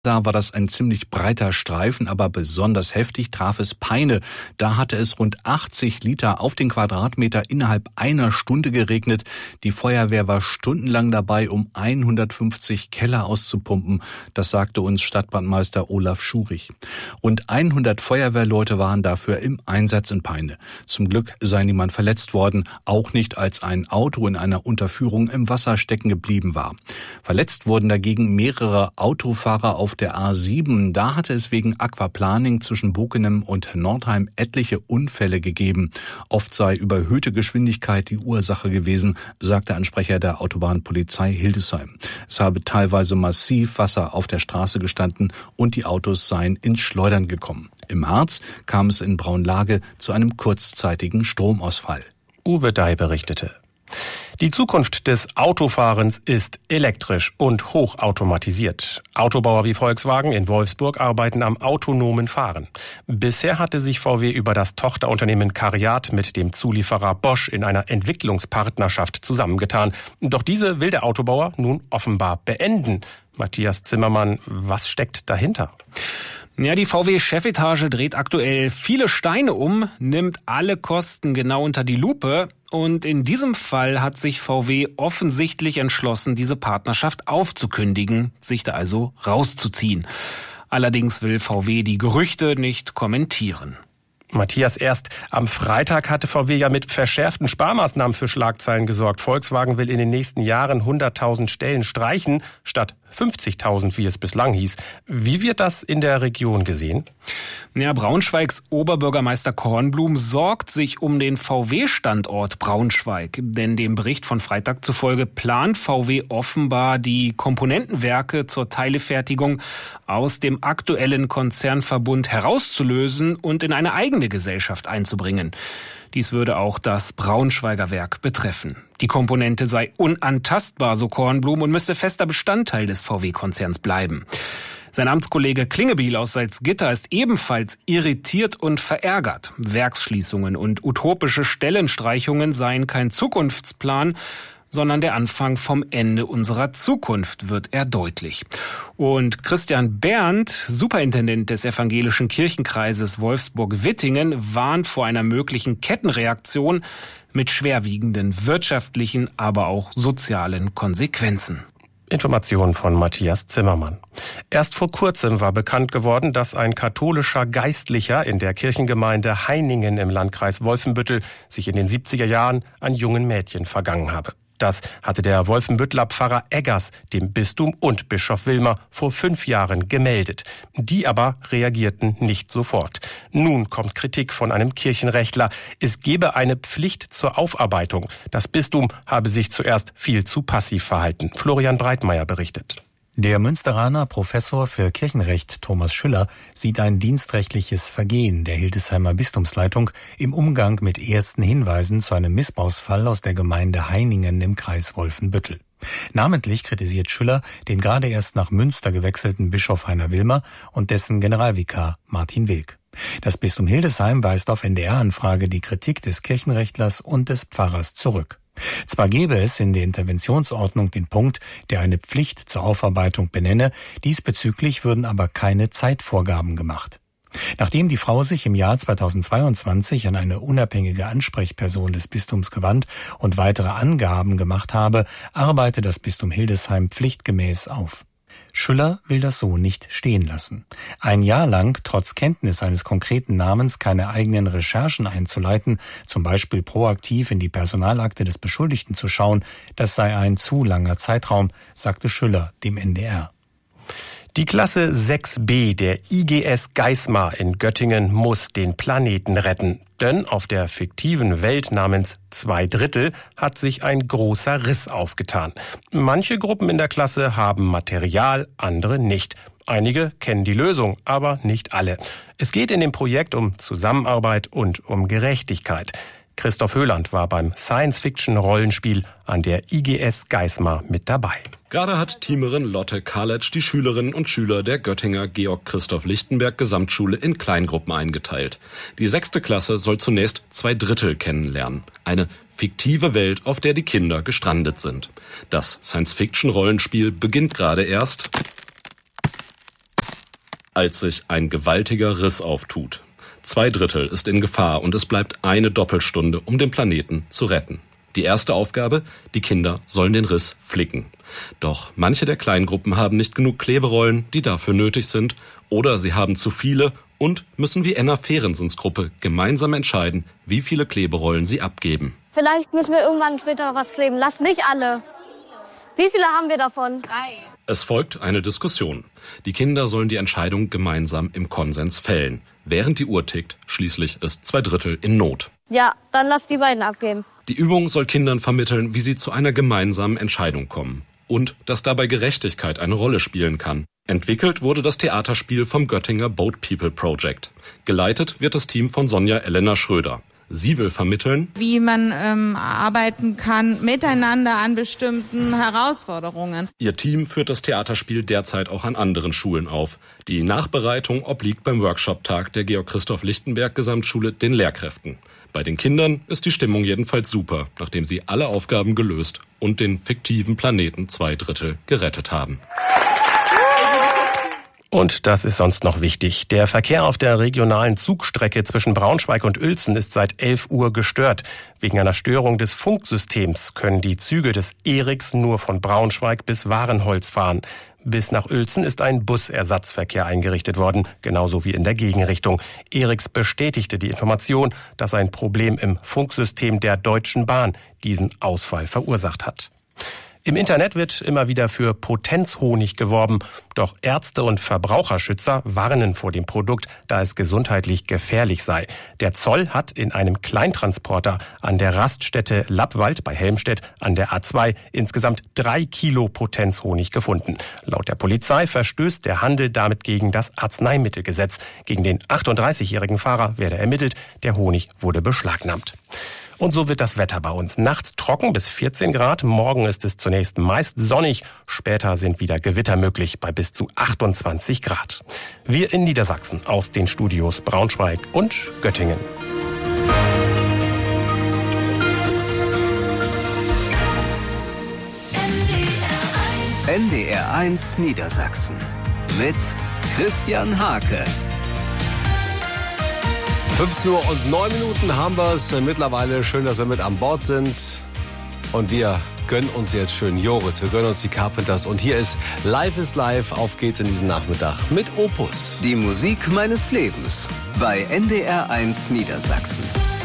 Da war das ein ziemlich breiter Streifen, aber besonders heftig traf es Peine. Da hatte es rund 80 Liter auf den Quadratmeter innerhalb einer Stunde geregnet. Die Feuerwehr war stundenlang dabei, um 150 Keller auszupumpen. Das sagte uns Stadtbrandmeister Olaf Schurich. Rund 100 Feuerwehrleute waren dafür im Einsatz in Peine. Zum Glück sei niemand verletzt worden, auch nicht, als ein Auto in einer Unterführung im Wasser stecken geblieben war. Verletzt wurden dagegen mehrere Autofahrer auf der A7. Da hatte es wegen Aquaplaning zwischen Bokenem und Nordheim etliche Unfälle gegeben. Oft sei überhöhte Geschwindigkeit die Ursache gewesen, sagte ein Sprecher der Autobahnpolizei Hildesheim. Es habe teilweise massiv Wasser auf der Straße gestanden und die Autos seien ins Schleudern gekommen. Im Harz kam es in Braunlage zu einem kurzzeitigen Stromausfall. Uwe Dai berichtete. Die Zukunft des Autofahrens ist elektrisch und hochautomatisiert. Autobauer wie Volkswagen in Wolfsburg arbeiten am autonomen Fahren. Bisher hatte sich VW über das Tochterunternehmen CARIAD mit dem Zulieferer Bosch in einer Entwicklungspartnerschaft zusammengetan. Doch diese will der Autobauer nun offenbar beenden. Matthias Zimmermann, was steckt dahinter? Ja, die VW-Chefetage dreht aktuell viele Steine um, nimmt alle Kosten genau unter die Lupe. Und in diesem Fall hat sich VW offensichtlich entschlossen, diese Partnerschaft aufzukündigen, sich da also rauszuziehen. Allerdings will VW die Gerüchte nicht kommentieren. Matthias, erst am Freitag hatte VW ja mit verschärften Sparmaßnahmen für Schlagzeilen gesorgt. Volkswagen will in den nächsten Jahren 100.000 Stellen streichen, statt 50.000, wie es bislang hieß. Wie wird das in der Region gesehen? Ja, Braunschweigs Oberbürgermeister Kornblum sorgt sich um den VW-Standort Braunschweig. Denn dem Bericht von Freitag zufolge plant VW offenbar, die Komponentenwerke zur Teilefertigung aus dem aktuellen Konzernverbund herauszulösen und in eine eigene Gesellschaft einzubringen. Dies würde auch das Braunschweiger Werk betreffen. Die Komponente sei unantastbar, so Kornblum, und müsste fester Bestandteil des VW-Konzerns bleiben. Sein Amtskollege Klingebiel aus Salzgitter ist ebenfalls irritiert und verärgert. Werksschließungen und utopische Stellenstreichungen seien kein Zukunftsplan, sondern der Anfang vom Ende unserer Zukunft, wird er deutlich. Und Christian Berndt, Superintendent des Evangelischen Kirchenkreises Wolfsburg-Wittingen, warnt vor einer möglichen Kettenreaktion mit schwerwiegenden wirtschaftlichen, aber auch sozialen Konsequenzen. Informationen von Matthias Zimmermann. Erst vor kurzem war bekannt geworden, dass ein katholischer Geistlicher in der Kirchengemeinde Heiningen im Landkreis Wolfenbüttel sich in den 70er Jahren an jungen Mädchen vergangen habe. Das hatte der Wolfenbütteler Pfarrer Eggers dem Bistum und Bischof Wilmer vor 5 Jahren gemeldet. Die aber reagierten nicht sofort. Nun kommt Kritik von einem Kirchenrechtler. Es gebe eine Pflicht zur Aufarbeitung. Das Bistum habe sich zuerst viel zu passiv verhalten. Florian Breitmeier berichtet. Der Münsteraner Professor für Kirchenrecht Thomas Schüller sieht ein dienstrechtliches Vergehen der Hildesheimer Bistumsleitung im Umgang mit ersten Hinweisen zu einem Missbrauchsfall aus der Gemeinde Heiningen im Kreis Wolfenbüttel. Namentlich kritisiert Schüller den gerade erst nach Münster gewechselten Bischof Heiner Wilmer und dessen Generalvikar Martin Wilk. Das Bistum Hildesheim weist auf NDR-Anfrage die Kritik des Kirchenrechtlers und des Pfarrers zurück. Zwar gäbe es in der Interventionsordnung den Punkt, der eine Pflicht zur Aufarbeitung benenne, diesbezüglich würden aber keine Zeitvorgaben gemacht. Nachdem die Frau sich im Jahr 2022 an eine unabhängige Ansprechperson des Bistums gewandt und weitere Angaben gemacht habe, arbeite das Bistum Hildesheim pflichtgemäß auf. Schüller will das so nicht stehen lassen. Ein Jahr lang trotz Kenntnis eines konkreten Namens keine eigenen Recherchen einzuleiten, zum Beispiel proaktiv in die Personalakte des Beschuldigten zu schauen, das sei ein zu langer Zeitraum, sagte Schüller dem NDR. Die Klasse 6b der IGS Geismar in Göttingen muss den Planeten retten. Denn auf der fiktiven Welt namens 2/3 hat sich ein großer Riss aufgetan. Manche Gruppen in der Klasse haben Material, andere nicht. Einige kennen die Lösung, aber nicht alle. Es geht in dem Projekt um Zusammenarbeit und um Gerechtigkeit. Christoph Höhland war beim Science-Fiction-Rollenspiel an der IGS Geismar mit dabei. Gerade hat Teamerin Lotte Karletsch die Schülerinnen und Schüler der Göttinger Georg-Christoph-Lichtenberg Gesamtschule in Kleingruppen eingeteilt. Die 6. Klasse soll zunächst 2/3 kennenlernen. Eine fiktive Welt, auf der die Kinder gestrandet sind. Das Science-Fiction-Rollenspiel beginnt gerade erst. als sich ein gewaltiger Riss auftut. 2/3 ist in Gefahr und es bleibt eine Doppelstunde, um den Planeten zu retten. Die erste Aufgabe, die Kinder sollen den Riss flicken. Doch manche der Kleingruppen haben nicht genug Kleberollen, die dafür nötig sind, oder sie haben zu viele und müssen wie Enna Fehrensens Gruppe gemeinsam entscheiden, wie viele Kleberollen sie abgeben. Vielleicht müssen wir irgendwann später was kleben. Lass nicht alle. Wie viele haben wir davon? 3. Es folgt eine Diskussion. Die Kinder sollen die Entscheidung gemeinsam im Konsens fällen. Während die Uhr tickt, schließlich ist 2/3 in Not. Ja, dann lass die beiden abgeben. Die Übung soll Kindern vermitteln, wie sie zu einer gemeinsamen Entscheidung kommen. Und dass dabei Gerechtigkeit eine Rolle spielen kann. Entwickelt wurde das Theaterspiel vom Göttinger Boat People Project. Geleitet wird das Team von Sonja Elena Schröder. Sie will vermitteln, wie man arbeiten kann miteinander an bestimmten Herausforderungen. Ihr Team führt das Theaterspiel derzeit auch an anderen Schulen auf. Die Nachbereitung obliegt beim Workshop-Tag der Georg-Christoph-Lichtenberg-Gesamtschule den Lehrkräften. Bei den Kindern ist die Stimmung jedenfalls super, nachdem sie alle Aufgaben gelöst und den fiktiven Planeten 2/3 gerettet haben. Und das ist sonst noch wichtig. Der Verkehr auf der regionalen Zugstrecke zwischen Braunschweig und Uelzen ist seit 11 Uhr gestört. Wegen einer Störung des Funksystems können die Züge des ERIX nur von Braunschweig bis Varenholz fahren. Bis nach Uelzen ist ein Busersatzverkehr eingerichtet worden, genauso wie in der Gegenrichtung. ERIX bestätigte die Information, dass ein Problem im Funksystem der Deutschen Bahn diesen Ausfall verursacht hat. Im Internet wird immer wieder für Potenzhonig geworben. Doch Ärzte und Verbraucherschützer warnen vor dem Produkt, da es gesundheitlich gefährlich sei. Der Zoll hat in einem Kleintransporter an der Raststätte Lappwald bei Helmstedt an der A2 insgesamt 3 Kilo Potenzhonig gefunden. Laut der Polizei verstößt der Handel damit gegen das Arzneimittelgesetz. Gegen den 38-jährigen Fahrer werde ermittelt. Der Honig wurde beschlagnahmt. Und so wird das Wetter bei uns. Nachts trocken bis 14 Grad. Morgen ist es zunächst meist sonnig. Später sind wieder Gewitter möglich bei bis zu 28 Grad. Wir in Niedersachsen aus den Studios Braunschweig und Göttingen. NDR 1 Niedersachsen mit Christian Hake. 15:09 haben wir es mittlerweile. Schön, dass wir mit an Bord sind. Und wir gönnen uns jetzt schön Joris. Wir gönnen uns die Carpenters. Und hier ist Life is Life. Auf geht's in diesen Nachmittag mit Opus. Die Musik meines Lebens bei NDR 1 Niedersachsen.